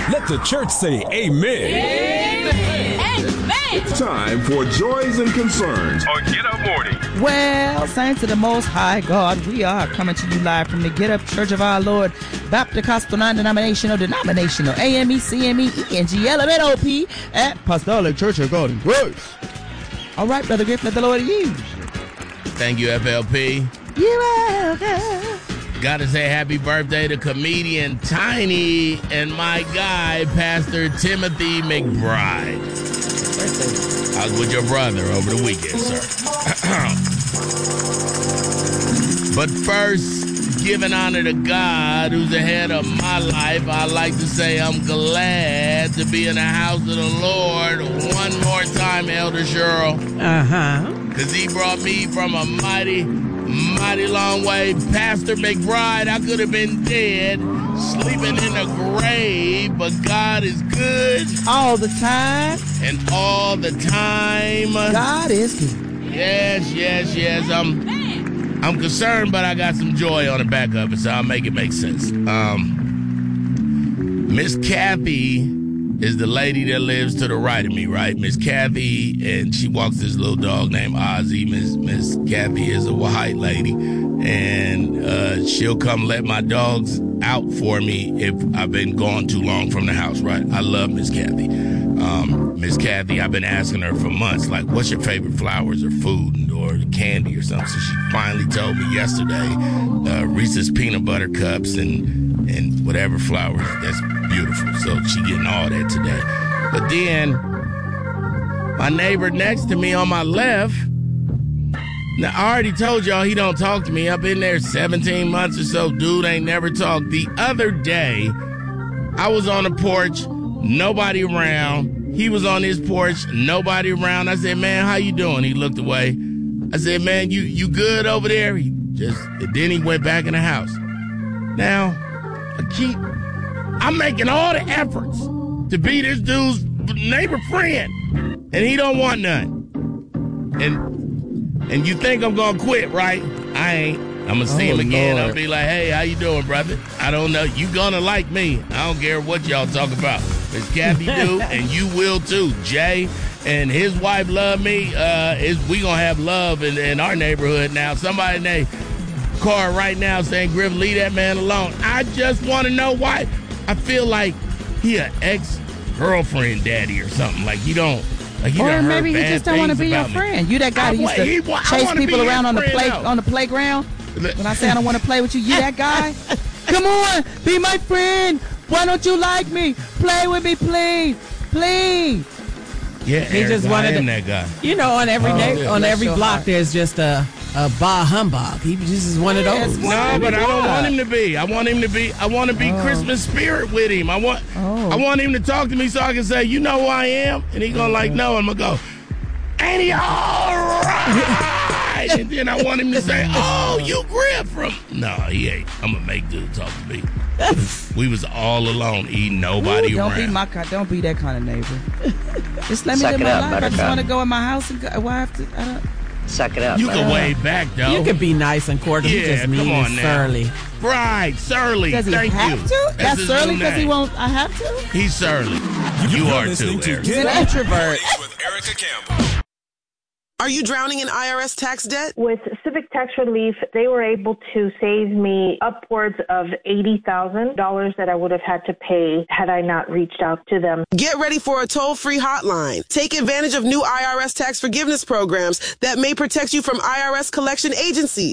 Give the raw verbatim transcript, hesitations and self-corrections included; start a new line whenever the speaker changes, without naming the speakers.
Let the church say amen.
Amen. Amen.
It's time for Joys and Concerns
on Get Up Morning.
Well, saints of the Most High God, we are coming to you live from the Get Up Church of Our Lord, Baptist Gospel Non-Denominational, Denominational, A M E, C M E, E N G L M N O P, at Apostolic Church of God in Grace. All right, Brother Griff, let the Lord use.
Thank you, F L P.
You're welcome.
Gotta say happy birthday to comedian Tiny and my guy, Pastor Timothy McBride. I was with your brother over the weekend, sir. But first, giving honor to God, who's ahead of my life, I'd like to say I'm glad to be in the house of the Lord one more time, Elder Cheryl.
Uh-huh.
Because he brought me from a mighty... mighty long way. Pastor McBride, I could have been dead, sleeping in a grave, but God is good.
All the time.
And all the time.
God is good.
Yes, yes, yes. I'm, I'm concerned, but I got some joy on the back of it, so I'll make it make sense. Um, Miss Kathy is the lady that lives to the right of me, right? Miss Kathy, and she walks this little dog named Ozzy. Miss Miss Kathy is a white lady, and uh, she'll come let my dogs out for me if I've been gone too long from the house, right? I love Miss Kathy. Um, Miss Kathy, I've been asking her for months, like, what's your favorite flowers or food or candy or something? So she finally told me yesterday, uh, Reese's peanut butter cups and and whatever flowers. That's beautiful. So she getting all that today. But then my neighbor next to me on my left, now I already told y'all he don't talk to me. I've been there seventeen months or so. Dude ain't never talked. The other day, I was on the porch, nobody around. He was on his porch, nobody around. I said, man, how you doing? He looked away. I said, man, you, you good over there? He just, and then he went back in the house. Now, I keep, I'm making all the efforts to be this dude's neighbor friend, and he don't want none. And and you think I'm gonna quit, right? I ain't. I'm gonna see
Oh,
him again.
Lord.
I'll be like, hey, how you doing, brother? I don't know. You gonna like me. I don't care what y'all talk about. Miss Kathy do, and you will too. Jay and his wife love me. Uh, is we gonna have love in, in our neighborhood now. Somebody in their car right now saying, Griff, leave that man alone. I just want to know why. I feel like he an ex-girlfriend daddy or something. Like you don't, like he
Or
done
maybe
heard
he
bad
just don't want to
things
be your
about me.
friend. You that guy
I
that used
wa-
to
he wa- I
chase
wanna
people
be
around
his
on the
friend,
play
though.
on the playground. When I say I don't want to play with you, you that guy? Come on, be my friend. Why don't you like me? Play with me, please, please.
Yeah,
He
Eric,
just
I
wanted
am
to-
that guy.
You know, on every
Oh,
na-
yeah.
on
Bless
every
your
block,
heart.
there's just a a bah humbug. He just is one of
Yes,
those.
one.
No, but I don't
God.
want him to be. I want him to be. I want to be
Oh.
Christmas spirit with him. I want.
Oh.
I want him to talk to me so I can say, you know who I am, and he gonna like no. I'm gonna go, ain't he all right? And then I want him to say, oh, you Griff from. No, he ain't. I'm gonna make dude talk to me. We was all alone, eating nobody
Ooh, don't
around.
be my ki- don't be that kind of neighbor. Just let me
Suck
live
it
my
up,
life. I just
Buttercup.
want to go in my house and go. Why I have to? I don't.
Suck it up.
You can
Uh,
wave back though.
You can be nice and cordial.
Yeah,
He just
come
mean
on
and
now.
surly.
Right, surly.
Does he
Thank
have
you.
to? That's
his
surly
new
because he
name.
won't. I have to.
He's surly. You,
You're
are
listening
too,
to
Eric.
He's
Get
an
Up
introvert.
With Erica Campbell.
Are you drowning in I R S tax debt?
With Civic Tax Relief, they were able to save me upwards of eighty thousand dollars that I would have had to pay had I not reached out to them.
Get ready for a toll-free hotline. Take advantage of new I R S tax forgiveness programs that may protect you from I R S collection agencies.